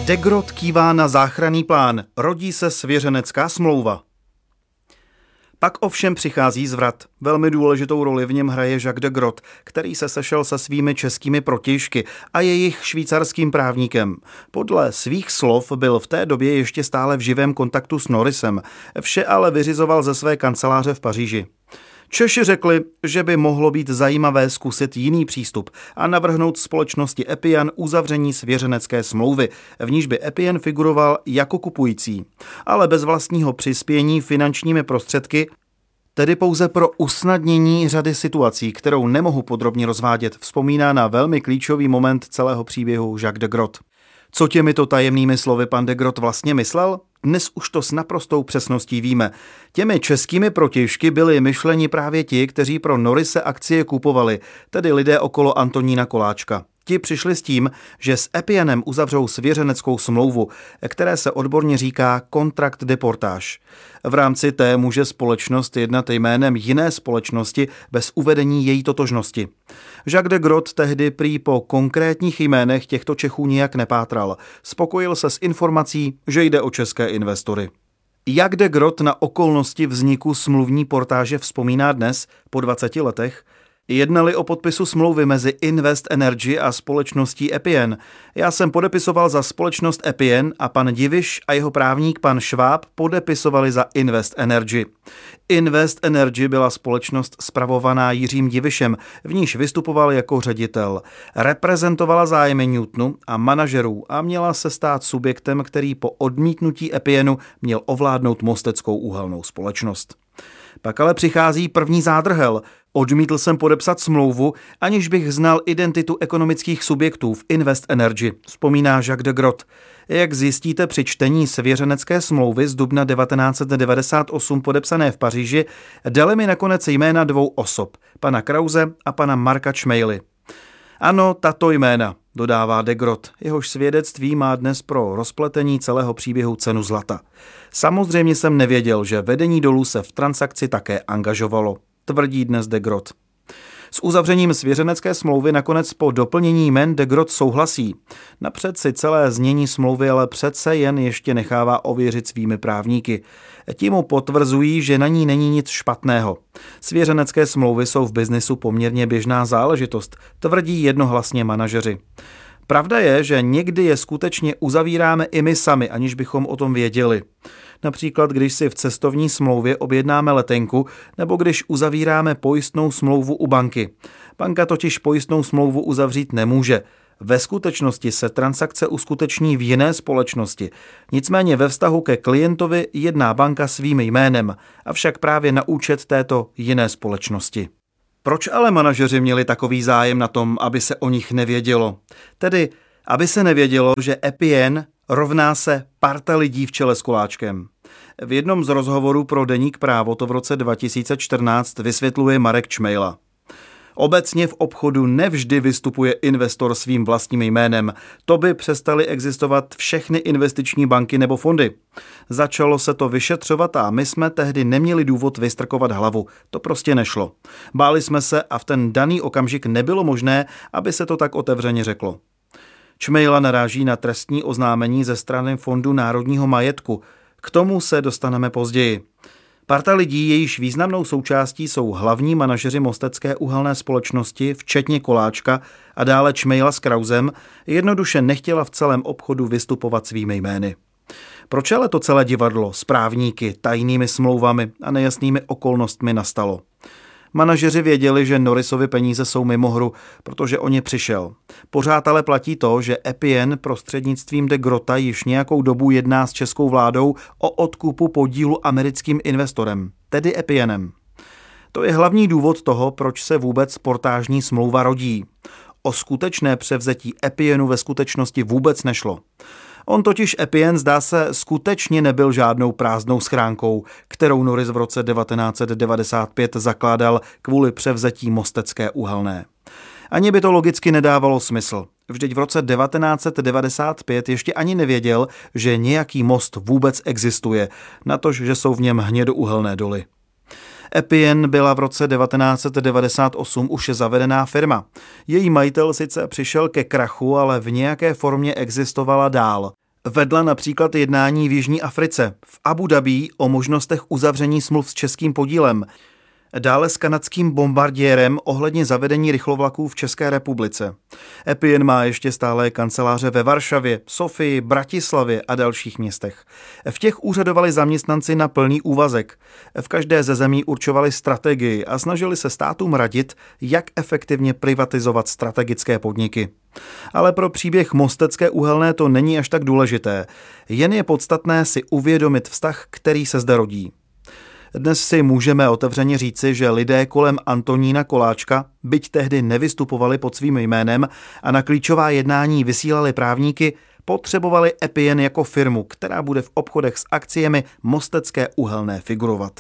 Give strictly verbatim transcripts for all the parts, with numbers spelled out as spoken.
De Groot kývá na záchranný plán, rodí se svěřenecká smlouva. Pak ovšem přichází zvrat. Velmi důležitou roli v něm hraje Jacques de Groot, který se sešel se svými českými protějšky a jejich švýcarským právníkem. Podle svých slov byl v té době ještě stále v živém kontaktu s Norrisem. Vše ale vyřizoval ze své kanceláře v Paříži. Češi řekli, že by mohlo být zajímavé zkusit jiný přístup a navrhnout společnosti Epian uzavření svěřenecké smlouvy, v níž by Epian figuroval jako kupující, ale bez vlastního přispění finančními prostředky, tedy pouze pro usnadnění řady situací, kterou nemohu podrobně rozvádět, vzpomíná na velmi klíčový moment celého příběhu Jacques de Groot. Co těmito tajemnými slovy pan de Groot vlastně myslel? Dnes už to s naprostou přesností víme. Těmi českými protějšky byli myšleni právě ti, kteří pro Norrise akcie kupovali, tedy lidé okolo Antonína Koláčka. Ti přišli s tím, že s Epianem uzavřou svěřeneckou smlouvu, které se odborně říká kontrakt de portage. V rámci té může společnost jednat jménem jiné společnosti bez uvedení její totožnosti. Jacques de Groot tehdy prý po konkrétních jménech těchto Čechů nijak nepátral. Spokojil se s informací, že jde o české investory. Jak de Groot na okolnosti vzniku smluvní portáže vzpomíná dnes, po dvaceti letech? Jednali o podpisu smlouvy mezi Invest Energy a společností Epian. Já jsem podepisoval za společnost Epian a pan Diviš a jeho právník pan Šváb podepisovali za Invest Energy. Invest Energy byla společnost spravovaná Jiřím Divišem, v níž vystupoval jako ředitel. Reprezentovala zájmy Newtonu a manažerů a měla se stát subjektem, který po odmítnutí Epianu měl ovládnout Mosteckou uhelnou společnost. Pak ale přichází první zádrhel. Odmítl jsem podepsat smlouvu, aniž bych znal identitu ekonomických subjektů v Invest Energy, vzpomíná Jacques de Groot. Jak zjistíte při čtení svěřenecké smlouvy z dubna devatenáct set devadesát osm podepsané v Paříži, dali mi nakonec jména dvou osob, pana Krause a pana Marka Čmejly. Ano, tato jména, dodává de Groot, jehož svědectví má dnes pro rozpletení celého příběhu cenu zlata. Samozřejmě jsem nevěděl, že vedení dolů se v transakci také angažovalo, tvrdí dnes de Groot. S uzavřením svěřenecké smlouvy nakonec po doplnění jmen de Groot souhlasí. Napřed si celé znění smlouvy ale přece jen ještě nechává ověřit svými právníky. Ti mu potvrzují, že na ní není nic špatného. Svěřenecké smlouvy jsou v biznisu poměrně běžná záležitost, tvrdí jednohlasně manažeři. Pravda je, že někdy je skutečně uzavíráme i my sami, aniž bychom o tom věděli. Například, když si v cestovní smlouvě objednáme letenku nebo když uzavíráme pojistnou smlouvu u banky. Banka totiž pojistnou smlouvu uzavřít nemůže. Ve skutečnosti se transakce uskuteční v jiné společnosti. Nicméně ve vztahu ke klientovi jedná banka svým jménem, avšak právě na účet této jiné společnosti. Proč ale manažeři měli takový zájem na tom, aby se o nich nevědělo? Tedy, aby se nevědělo, že Epian rovná se parta lidí v čele s Koláčkem. V jednom z rozhovorů pro deník Právo to v roce dva tisíce čtrnáct vysvětluje Marek Čmejla. Obecně v obchodu nevždy vystupuje investor svým vlastním jménem. To by přestaly existovat všechny investiční banky nebo fondy. Začalo se to vyšetřovat a my jsme tehdy neměli důvod vystrkovat hlavu. To prostě nešlo. Báli jsme se a v ten daný okamžik nebylo možné, aby se to tak otevřeně řeklo. Čmejla naráží na trestní oznámení ze strany Fondu národního majetku. K tomu se dostaneme později. Parta lidí, jejíž významnou součástí jsou hlavní manažeři Mostecké uhelné společnosti, včetně Koláčka a dále Čmejla s Krausem, jednoduše nechtěla v celém obchodu vystupovat svými jmény. Proč ale to celé divadlo s právníky, tajnými smlouvami a nejasnými okolnostmi nastalo? Manažeři věděli, že Norrisovi peníze jsou mimo hru, protože o ně přišel. Pořád ale platí to, že Epian prostřednictvím de Groota již nějakou dobu jedná s českou vládou o odkupu podílu americkým investorem, tedy Epianem. To je hlavní důvod toho, proč se vůbec portážní smlouva rodí. O skutečné převzetí Epianu ve skutečnosti vůbec nešlo. On totiž Epian, zdá se, skutečně nebyl žádnou prázdnou schránkou, kterou Norris v roce devatenáct set devadesát pět zakládal kvůli převzetí Mostecké uhelné. Ani by to logicky nedávalo smysl. Vždyť v roce devatenáct set devadesát pět ještě ani nevěděl, že nějaký most vůbec existuje, natož, že jsou v něm hnědouhelné doly. Epian byla v roce devatenáct set devadesát osm už zavedená firma. Její majitel sice přišel ke krachu, ale v nějaké formě existovala dál. Vedla například jednání v Jižní Africe, v Abu Dhabí o možnostech uzavření smluv s českým podílem, dále s kanadským bombardérem ohledně zavedení rychlovlaků v České republice. Epien má ještě stále kanceláře ve Varšavě, Sofii, Bratislavě a dalších městech. V těch úřadovali zaměstnanci na plný úvazek. V každé ze zemí určovali strategii a snažili se státům radit, jak efektivně privatizovat strategické podniky. Ale pro příběh Mostecké uhelné to není až tak důležité. Jen je podstatné si uvědomit vztah, který se zde rodí. Dnes si můžeme otevřeně říci, že lidé kolem Antonína Koláčka, byť tehdy nevystupovali pod svým jménem a na klíčová jednání vysílali právníky, potřebovali Epien jako firmu, která bude v obchodech s akciemi Mostecké uhelné figurovat.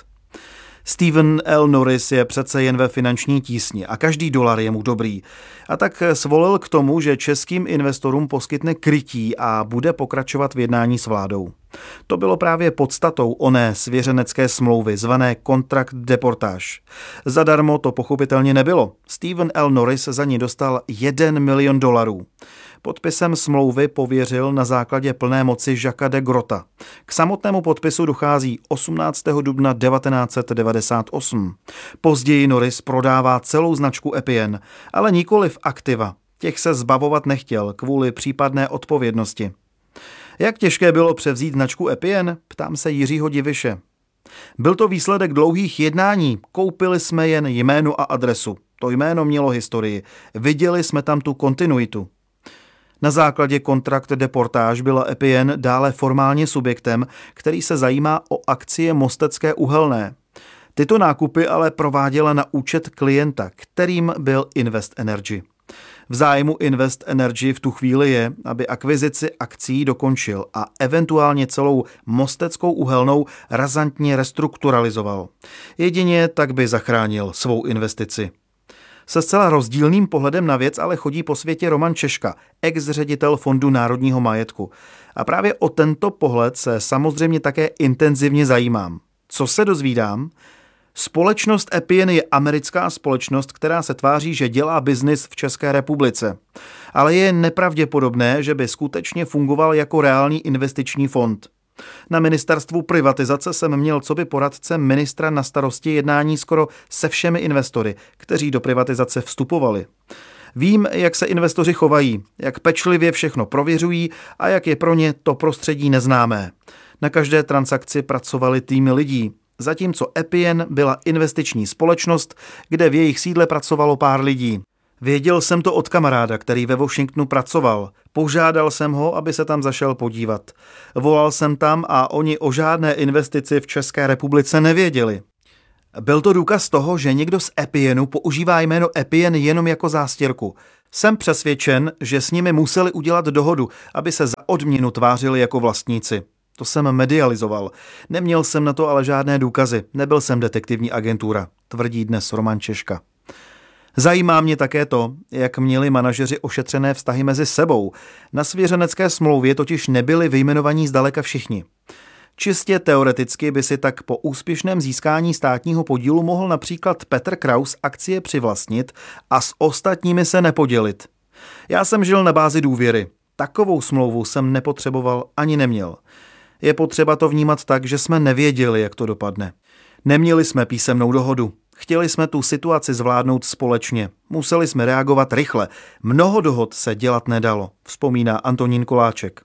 Stephen L. Norris je přece jen ve finanční tísni a každý dolar je mu dobrý. A tak svolil k tomu, že českým investorům poskytne krytí a bude pokračovat v jednání s vládou. To bylo právě podstatou oné svěřenecké smlouvy, zvané kontrakt deportáž. Zadarmo to pochopitelně nebylo. Stephen L. Norris za ní dostal jeden milion dolarů. Podpisem smlouvy pověřil na základě plné moci Jacquese de Grotta. K samotnému podpisu dochází osmnáctého dubna devatenáct set devadesát osm. Později Norris prodává celou značku Epien, ale nikoliv aktiva. Těch se zbavovat nechtěl kvůli případné odpovědnosti. Jak těžké bylo převzít značku Epien? Ptám se Jiřího Diviše. Byl to výsledek dlouhých jednání, koupili jsme jen jméno a adresu. To jméno mělo historii, viděli jsme tam tu kontinuitu. Na základě kontrakt deportáž byla Epien dále formálně subjektem, který se zajímá o akcie Mostecké uhelné. Tyto nákupy ale prováděla na účet klienta, kterým byl Invest Energy. V zájmu Invest Energy v tu chvíli je, aby akvizici akcií dokončil a eventuálně celou Mosteckou uhelnou razantně restrukturalizoval. Jedině tak by zachránil svou investici. Se zcela rozdílným pohledem na věc ale chodí po světě Roman Češka, ex-ředitel Fondu národního majetku. A právě o tento pohled se samozřejmě také intenzivně zajímám. Co se dozvídám? Společnost Epien je americká společnost, která se tváří, že dělá biznis v České republice. Ale je nepravděpodobné, že by skutečně fungoval jako reálný investiční fond. Na ministerstvu privatizace jsem měl coby poradce ministra na starosti jednání skoro se všemi investory, kteří do privatizace vstupovali. Vím, jak se investoři chovají, jak pečlivě všechno prověřují a jak je pro ně to prostředí neznámé. Na každé transakci pracovali týmy lidí, zatímco Epien byla investiční společnost, kde v jejich sídle pracovalo pár lidí. Věděl jsem to od kamaráda, který ve Washingtonu pracoval. Požádal jsem ho, aby se tam zašel podívat. Volal jsem tam a oni o žádné investici v České republice nevěděli. Byl to důkaz toho, že někdo z Epienu používá jméno Epien jenom jako zástěrku. Jsem přesvědčen, že s nimi museli udělat dohodu, aby se za odměnu tvářili jako vlastníci. To jsem medializoval. Neměl jsem na to ale žádné důkazy. Nebyl jsem detektivní agentura, tvrdí dnes Roman Češka. Zajímá mě také to, jak měli manažeři ošetřené vztahy mezi sebou. Na svěřenecké smlouvě totiž nebyli vyjmenovaní zdaleka všichni. Čistě teoreticky by si tak po úspěšném získání státního podílu mohl například Petr Kraus akcie přivlastnit a s ostatními se nepodělit. Já jsem žil na bázi důvěry. Takovou smlouvu jsem nepotřeboval ani neměl. Je potřeba to vnímat tak, že jsme nevěděli, jak to dopadne. Neměli jsme písemnou dohodu. Chtěli jsme tu situaci zvládnout společně. Museli jsme reagovat rychle. Mnoho dohod se dělat nedalo, vzpomíná Antonín Koláček.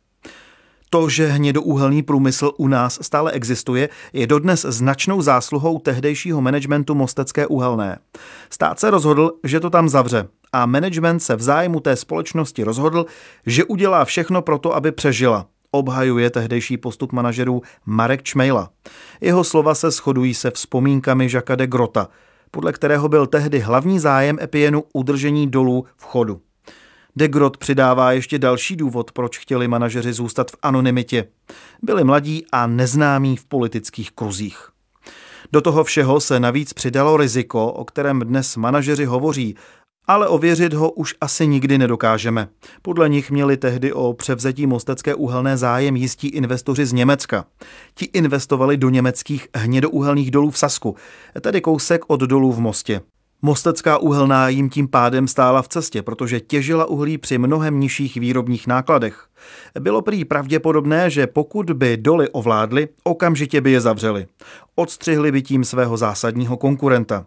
To, že hnědouhelný průmysl u nás stále existuje, je dodnes značnou zásluhou tehdejšího managementu Mostecké uhelné. Stát se rozhodl, že to tam zavře a management se v zájmu té společnosti rozhodl, že udělá všechno pro to, aby přežila. Obhajuje tehdejší postup manažerů Marek Čmejla. Jeho slova se shodují se vzpomínkami Jacquese de Grotta, podle kterého byl tehdy hlavní zájem Epienu udržení dolů v chodu. De Grott přidává ještě další důvod, proč chtěli manažeři zůstat v anonymitě. Byli mladí a neznámí v politických kruzích. Do toho všeho se navíc přidalo riziko, o kterém dnes manažeři hovoří, ale ověřit ho už asi nikdy nedokážeme. Podle nich měli tehdy o převzetí Mostecké uhelné zájem jistí investoři z Německa. Ti investovali do německých hnědouhelných dolů v Sasku, tedy kousek od dolů v Mostě. Mostecká uhelná jim tím pádem stála v cestě, protože těžila uhlí při mnohem nižších výrobních nákladech. Bylo prý pravděpodobné, že pokud by doly ovládli, okamžitě by je zavřeli. Odstřihli by tím svého zásadního konkurenta.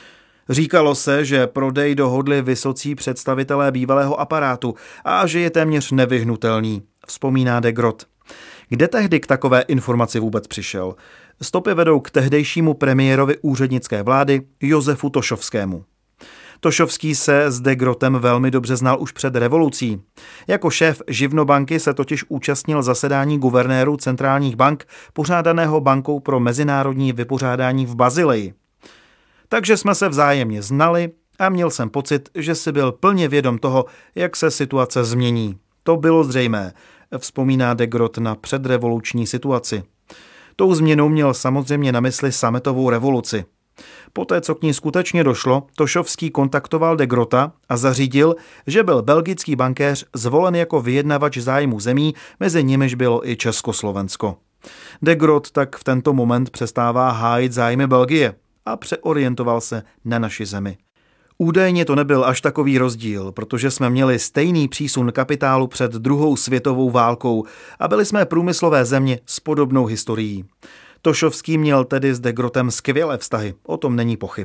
Říkalo se, že prodej dohodli vysocí představitelé bývalého aparátu a že je téměř nevyhnutelný, vzpomíná de Groot. Kde tehdy k takové informaci vůbec přišel? Stopy vedou k tehdejšímu premiérovi úřednické vlády Josefu Tošovskému. Tošovský se s de Grootem velmi dobře znal už před revolucí. Jako šéf Živnobanky se totiž účastnil zasedání guvernérů centrálních bank pořádaného Bankou pro mezinárodní vypořádání v Basileji. Takže jsme se vzájemně znali a měl jsem pocit, že si byl plně vědom toho, jak se situace změní. To bylo zřejmé, vzpomíná de Groot na předrevoluční situaci. Tou změnou měl samozřejmě na mysli sametovou revoluci. Poté, co k ní skutečně došlo, Tošovský kontaktoval de Groota a zařídil, že byl belgický bankéř zvolen jako vyjednavač zájmu zemí, mezi nimiž bylo i Československo. De Groot tak v tento moment přestává hájit zájmy Belgie a přeorientoval se na naši zemi. Údajně to nebyl až takový rozdíl, protože jsme měli stejný přísun kapitálu před druhou světovou válkou a byli jsme průmyslové země s podobnou historií. Tošovský měl tedy s de Grootem skvělé vztahy, o tom není pochyb.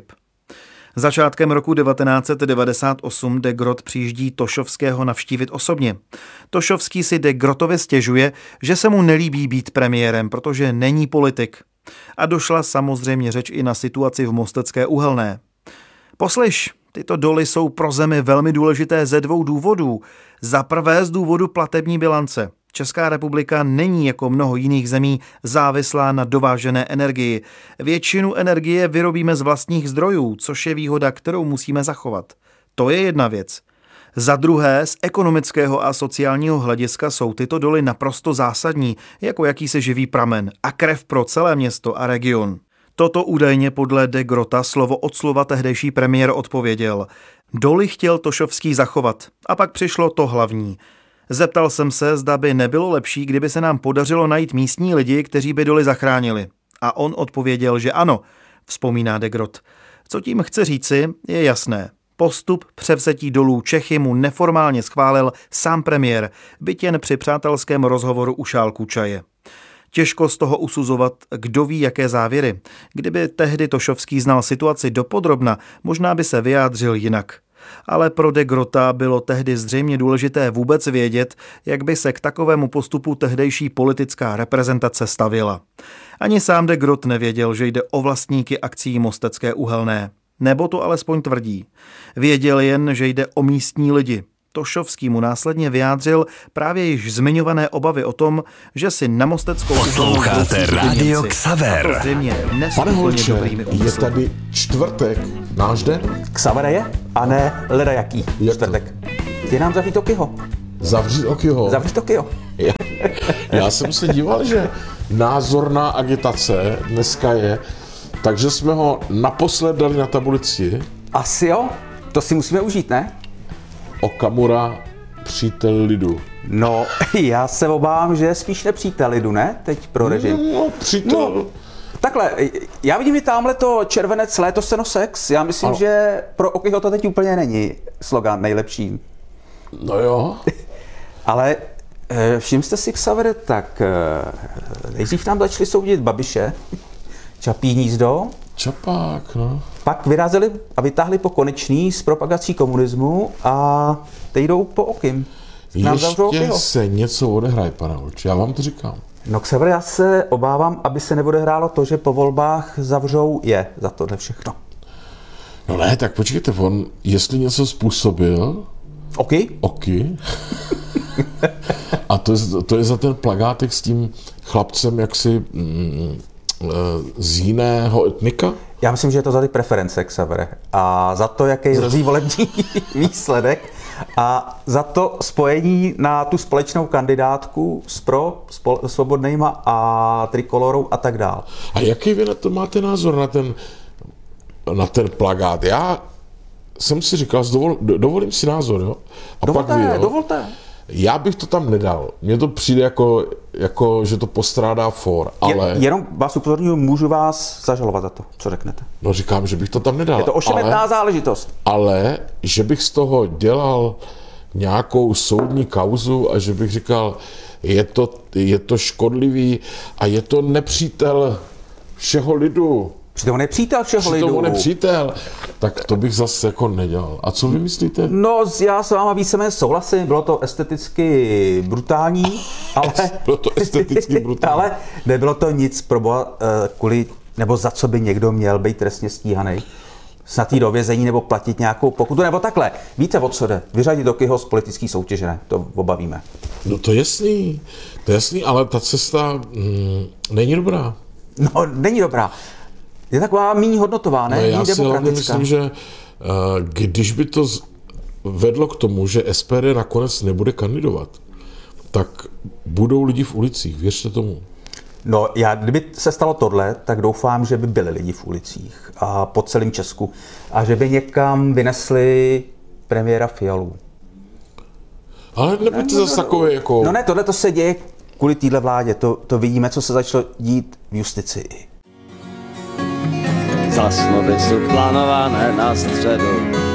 Začátkem roku devatenáct set devadesát osm de Groot přijíždí Tošovského navštívit osobně. Tošovský si de Grootovi stěžuje, že se mu nelíbí být premiérem, protože není politik. A došla samozřejmě řeč i na situaci v Mostecké uhelné. Poslyš, tyto doly jsou pro zemi velmi důležité ze dvou důvodů. Za prvé z důvodu platební bilance. Česká republika není jako mnoho jiných zemí závislá na dovážené energii. Většinu energie vyrobíme z vlastních zdrojů, což je výhoda, kterou musíme zachovat. To je jedna věc. Za druhé, z ekonomického a sociálního hlediska jsou tyto doly naprosto zásadní, jako jakýsi živý pramen a krev pro celé město a region. Toto údajně podle de Groota slovo od slova tehdejší premiér odpověděl. Doly chtěl Tošovský zachovat. A pak přišlo to hlavní. Zeptal jsem se, zda by nebylo lepší, kdyby se nám podařilo najít místní lidi, kteří by doly zachránili. A on odpověděl, že ano, vzpomíná de Groot. Co tím chce říci, je jasné. Postup převzetí dolů Čechy mu neformálně schválil sám premiér, byť jen při přátelském rozhovoru u šálku čaje. Těžko z toho usuzovat, kdo ví, jaké závěry. Kdyby tehdy Tošovský znal situaci dopodrobna, možná by se vyjádřil jinak. Ale pro de Groota bylo tehdy zřejmě důležité vůbec vědět, jak by se k takovému postupu tehdejší politická reprezentace stavěla. Ani sám de Groot nevěděl, že jde o vlastníky akcií Mostecké uhelné. Nebo to alespoň tvrdí. Věděl jen, že jde o místní lidi. Tošovský mu následně vyjádřil právě již zmiňované obavy o tom, že si na Mosteckou posloucháte Radio Xaver. Pane Holče, je tady čtvrtek, náš den? Xaver je, a ne leda jaký Jak čtvrtek. Ty nám zavřít Tokyho. Zavřít Tokyho? Zavřít Tokyho. Já, já jsem se díval, že názorná agitace dneska je, takže jsme ho naposled dali na tabulici. Asi jo, to si musíme užít, ne? Okamura, přítel lidu. No, já se obávám, že je spíš nepřítel lidu, ne? Teď pro režim. No, přítel. No, takhle, já vidím i tamhle to červenec, léto se no sex. Já myslím, ano. že pro Okyho to teď úplně není slogan nejlepší. No jo. Ale všim jste si, Xaver, tak nejdřív nám začali soudit Babiše, Čapí hnízdo. Čapák, no. Pak vyrazili a vytáhli po Konečný s propagací komunismu a teď jdou po Okym. Ještě se něco odehraje, pane Holče, já vám to říkám. No, Xaver, já se obávám, aby se neodehrálo to, že po volbách zavřou je za tohle všechno. No ne, tak počkejte, on, jestli něco způsobil... Oky? Oky. A to je, to je za ten plagátek s tím chlapcem jaksi mm, z jiného etnika? Já myslím, že je to za ty preference, Xaver. A za to, jaký je hrozí volební výsledek a za to spojení na tu společnou kandidátku s pro, spol, svobodnýma a trikolorou a tak dál. A jaký vy na to máte názor, na ten, na ten plakát? Já jsem si říkal, dovol, dovolím si názor, jo? A dovolte, pak vy, jo? dovolte. Já bych to tam nedal. Mně to přijde jako, jako že to postrádá for, ale... Je, jenom vás upozorňuji, můžu vás zažalovat za to, co řeknete. No říkám, že bych to tam nedal. Je to ošemetná ale, záležitost. Ale, že bych z toho dělal nějakou soudní kauzu a že bych říkal, je to, je to škodlivý a je to nepřítel všeho lidu. Přitom on je přítel všeho lidu. Přitom on je přítel. Tak to bych zase jako nedělal. A co vy myslíte? No, já s váma víceméně souhlasím, bylo to esteticky brutální, ale... Bylo to esteticky brutální. Ale nebylo to nic pro boha, kvůli, nebo za co by někdo měl být trestně stíhaný. Snad jít do vězení nebo platit nějakou pokutu, nebo takhle. Víte, o co jde? Vyřadit Dokyho z politické soutěže, ne? To obavíme. No to je jasný, to je jasný, ale ta cesta mm, není dobrá. No, není dobrá. Je taková méně hodnotová, ne? No, já méně si hlavně demokratická. myslím, že uh, když by to z- vedlo k tomu, že S P D nakonec nebude kandidovat, tak budou lidi v ulicích, věřte tomu. No, já, kdyby se stalo tohle, tak doufám, že by byli lidi v ulicích a po celém Česku a že by někam vynesli premiéra Fialu. Ale nebuďte zase takové jako... No ne, tohle to se děje kvůli téhle vládě. To, to vidíme, co se začalo dít v justici. Zasnovy jsou plánované na středu.